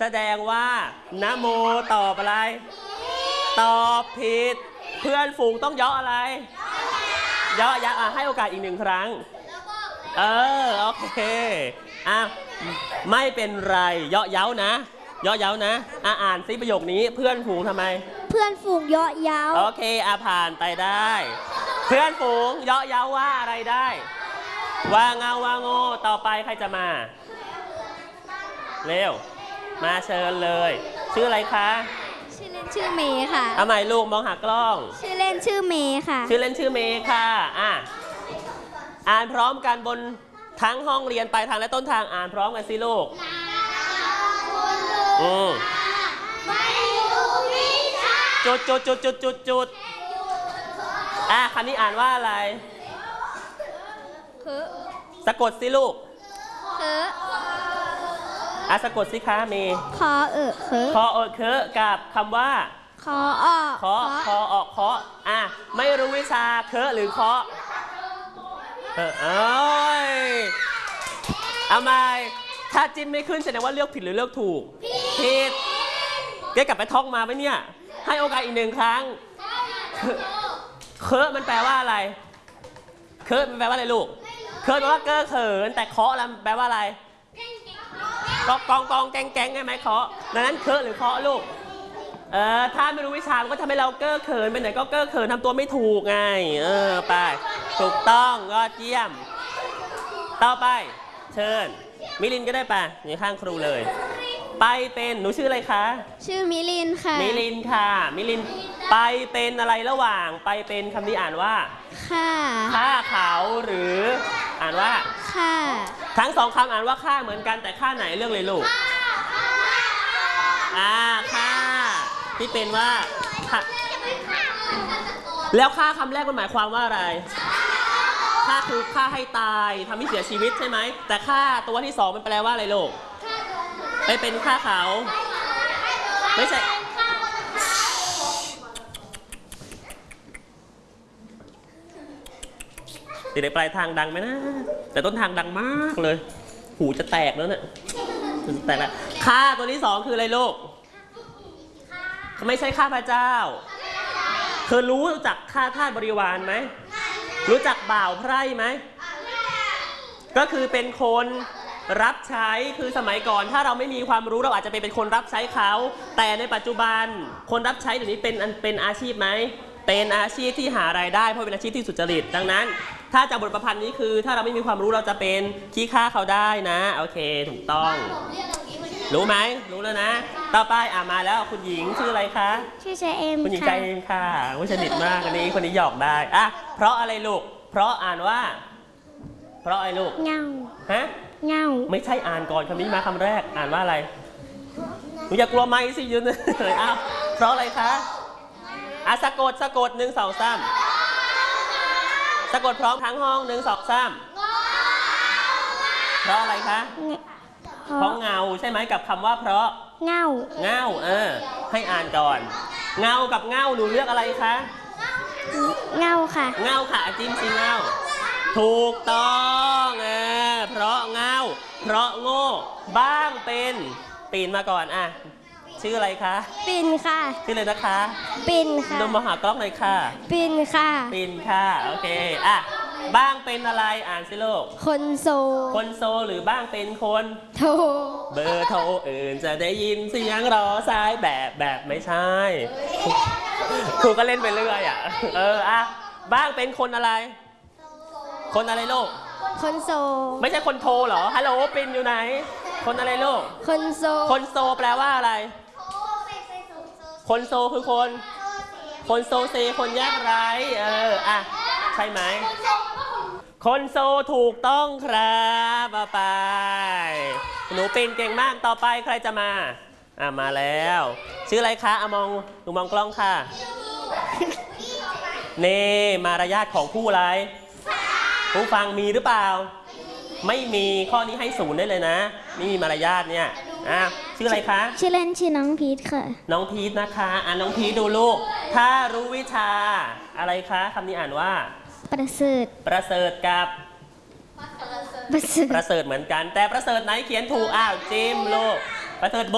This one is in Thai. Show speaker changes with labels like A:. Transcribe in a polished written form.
A: แสดงว่านะโมตอบอะไรตอบผิดเพื่อนฝูงต้องเยาะอะไรเยาะยะให้โอกาสอีก1 ครั้งโอเคไม่เป็นไรเยาะเย้านะเยาะเย้านะอ่านซิประโยคนี้เพื่อนฝูงทำไม
B: เพื่อนฝูงเยาะเย้า
A: โอเคผ่านไปได้เพื่อนฝูงเยาะเย้าว่าอะไรได้ว่าเงาว่าโง่ต่อไปใครจะมาเร็วมาเชิญเลยชื่ออะไรคะ
B: ชื่อเล่นชื่อเมย์ค่ะ
A: เอาใหม่ลูกมองหากล้อง
B: ชื่อเล่นชื่อเมย์ค่ะ
A: ชื่อเล่นชื่อเมย์ค่ะอ่านพร้อมกันบนทั้งห้องเรียนปลายทางและต้นทางอ่านพร้อมกันสิลูกจุดคำนี้อ่านว่าอะไรสะกดสิลูกสะกดสิคะมี
B: คอ
A: เคกับคำว่า
B: คอออก
A: เคาะไม่รู้วิชาเคหรือเคาะเอาใหม่ถ้าจิ้มไม่ขึ้นแสดงว่าเลือกผิดหรือเลือกถูกผิดแกกลับไปท่องมาไหมเนี่ยให้โอกาสอีก1 ครั้งเคมันแปลว่าอะไรเคมันแปลว่าอะไรลูกเคแปลว่าเก้อเขินแต่เคาะแล้วแปลว่าอะไรกองแก๊งใช่ไหมเคาะดังนั้นเคหรือเคาะลูกถ้าไม่รู้วิชาก็ทำให้เราเก้อเขินไปไหนก็เก้อเขินทำตัวไม่ถูกไงไปถูกต้องยอดเยี่ยมต่อไปเชิญมิลินก็ได้ป่ะอยู่ข้างครูเลยไปเป็นหนูชื่ออะไรคะ
B: ชื่อมิลินค่ะ
A: มิลินค่ะมิลินไปเป็นอะไรระหว่างไปเป็นคำนี้อ่านว่าฆ่าเขาหรืออ่านว่า
B: ฆ่า
A: ทั้ง2 คำอ่านว่าฆ่าเหมือนกันแต่ฆ่าไหนเรื่องเลยลูกฆ่าที่เป็นว่าแล้วฆ่าคำแรกมันหมายความว่าอะไรฆ่าคือฆ่าให้ตายทำให้เสียชีวิตใช่ไหมแต่ฆ่าตัวที่2มันแปลว่าอะไรลูกไปเป็นฆ่าเขาไม่ใช่ติดในปลายทางดังไหมนะแต่ต้นทางดังมากเลยหูจะแตกแล้วเนี่ยจะแตกแล้วฆ่าตัวที่2คืออะไรลูกไม่ใช่ข้าพเจ้าเคยรู้จักข้าทาสบริวารไหมรู้จักบ่าวไพร่ไหมก็คือเป็นคนรับใช้คือสมัยก่อนถ้าเราไม่มีความรู้เราอาจจะเป็นคนรับใช้เขาแต่ในปัจจุบันคนรับใช้เดี๋ยวนี้เป็นอาชีพไหมเป็นอาชีพที่หารายได้เพราะเป็นอาชีพที่สุจริตดังนั้นถ้าจากบทประพันธ์นี้คือถ้าเราไม่มีความรู้เราจะเป็นขี้ข้าเขาได้นะโอเคถูกต้องรู้ไหมรู้แล้วนะต่อไปมาแล้วคุณหญิงชื่ออะไรคะ
B: ชื่อเจเอ็ม
A: คุณหญิงใจเอ็มค่ะผู้สนิทมากคนนี้หยอกได้เพราะอะไรลูกเพราะอ่านว่าเพราะอะไรลูก
B: เงา
A: เงาไม่ใช่อ่านก่อนคำนี้มาคำแรกอ่านว่าอะไรหนูอย่ากลัวไม้สิยืนเลยเพราะอะไรคะสะกด1 2 3สะกดพร้อมทั้งห้อง1 2 3เพราะอะไรคะเพราะเงาใช่ไหมกับคำว่าเพราะ
B: เงา
A: ให้อ่านก่อนเงากับเงาหนูเลือกอะไรคะ
B: เงาค่ะ
A: จิ้มสิเงาถูกต้องเพราะเงาเพราะโง่บ้างเป็นปีนมาก่อนชื่ออะไรคะ
B: ปิ่นค่ะ
A: ชื่ออะไรนะคะ
B: ปิ่นค่ะ
A: ดูมาหากล้องเลยค่ะ
B: ปิ่น
A: ค่ะโอเคบ้างเป็นอะไรอ่านสิลูก
B: คนโซ
A: หรือบ้างเป็นคน
B: โทร
A: เบอร์โทรอื่นจะได้ยินเสียงรอสายแบบไม่ใช่ครูก็เล่นไปเรื่อยบ้างเป็นคนอะไรคนอะไรลูก
B: คนโซ
A: ไม่ใช่คนโทรเหรอฮัลโหลปิ่นอยู่ไหนคนอะไรลูกคนโซแปลว่าอะไรคนโซคือคนโซเซคนยากไร้ใช่ไหมคนโซถูกต้องครับไปหนูปิ่นเก่งมากต่อไปใครจะมามาแล้วชื่ออะไรคะหนูมองกล้องค่ะนี่มารยาทของผู้อะไรผู้ฟังมีหรือเปล่าไม่มีข้อนี้ให้0ได้เลยนะไม่มีมารยาทเนี่ยชื่ออะไรคะ
B: ชื่อเล่นชื่อน้องพีทค่ะ
A: น้องพีทนะคะน้องพีทดูลูกถ้ารู้วิชาอะไรคะคำนี้อ่านว่า
B: ประเสริฐ
A: กับประเสริฐเหมือนกันแต่ประเสริฐไหนเขียนถูกจิ้มลูกประเสริฐ